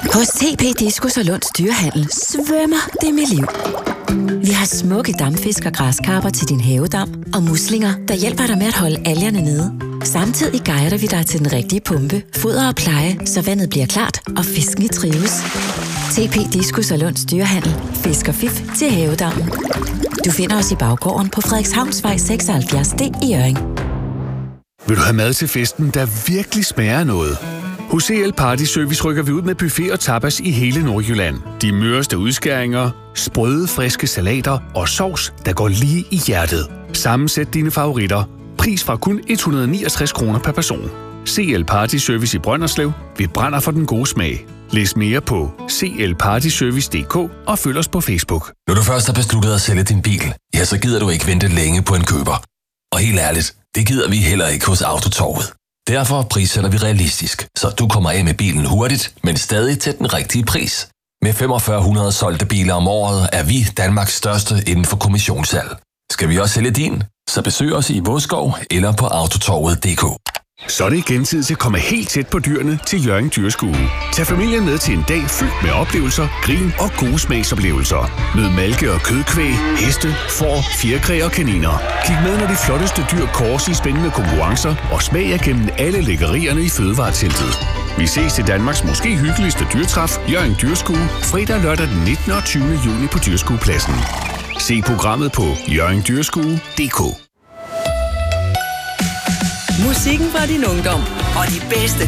Hos TP Diskus og Lunds Dyrehandel svømmer det med liv. Vi har smukke damfisk og græskarper til din havedam og muslinger, der hjælper dig med at holde algerne nede. Samtidig guider vi dig til den rigtige pumpe, foder og pleje, så vandet bliver klart og fisken trives. TP Diskus og Lunds Dyrehandel. Fisk og fif til havedammen. Du finder os i baggården på Frederikshavnsvej 76D i Hjørring. Vil du have mad til festen, der virkelig smager noget? Hos CL Party Service rykker vi ud med buffet og tapas i hele Nordjylland. De møreste udskæringer, sprøde, friske salater og sovs, der går lige i hjertet. Sammensæt dine favoritter. Pris fra kun 169 kroner per person. CL Party Service i Brønderslev. Vi brænder for den gode smag. Læs mere på clpartyservice.dk og følg os på Facebook. Når du først har besluttet at sælge din bil, ja, så gider du ikke vente længe på en køber. Og helt ærligt, det gider vi heller ikke hos Autotorvet. Derfor prissætter vi realistisk, så du kommer af med bilen hurtigt, men stadig til den rigtige pris. Med 4500 solgte biler om året er vi Danmarks største inden for kommissionssalg. Skal vi også sælge din? Så besøg os i Vodskov eller på autotorvet.dk. Så er det igen tid til at komme helt tæt på dyrene til Hjørring Dyrskue. Tag familien med til en dag fyldt med oplevelser, grin og gode smagsoplevelser. Mød malke- og kødkvæg, heste, får, fjerkræ og kaniner. Kig med, når de flotteste dyr kåres i spændende konkurrencer og smag jer gennem alle lækkerierne i fødevareteltet. Vi ses til Danmarks måske hyggeligste dyrtræf, Hjørring Dyrskue, fredag og lørdag den 19. og 20. juni på Dyrskuepladsen. Se programmet på hjørringdyrskue.dk. Musikken fra din ungdom og de bedste